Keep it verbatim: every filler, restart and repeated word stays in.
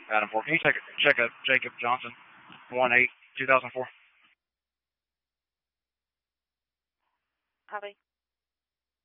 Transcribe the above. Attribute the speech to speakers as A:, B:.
A: Adam four. Can you check check up Jacob Johnson, one eight two thousand four?
B: Copy.